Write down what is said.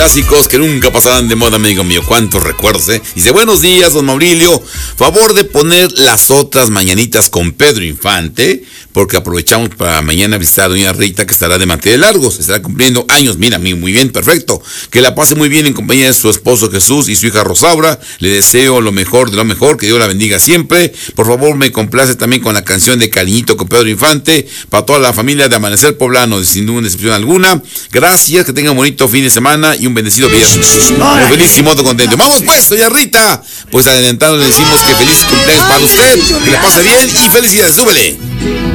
Clásicos que nunca pasarán de moda, amigo mío. Cuántos recuerdos, ¿eh? Dice, buenos días, don Maurilio. Favor de poner las otras mañanitas con Pedro Infante, porque aprovechamos para mañana visitar a doña Rita, que estará de manteles largos. Estará cumpliendo años. Mira, muy bien, perfecto. Que la pase muy bien en compañía de su esposo Jesús y su hija Rosaura. Le deseo lo mejor de lo mejor. Que Dios la bendiga siempre. Por favor, me complace también con la canción de Cariñito con Pedro Infante. Para toda la familia de Amanecer Poblano, sin duda, excepción alguna. Gracias, que tengan un bonito fin de semana y un bendecido viernes. Muy feliz y modo contento. Vamos pues, doña Rita. Pues adelantando le decimos que feliz cumpleaños para usted. Que le pase bien y felicidades. Súbele.